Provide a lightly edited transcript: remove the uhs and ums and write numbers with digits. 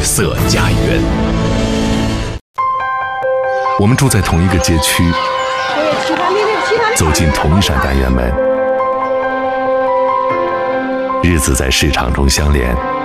色家园。我们住在同一个街区，走进同一扇单元门，日子在市场中相连，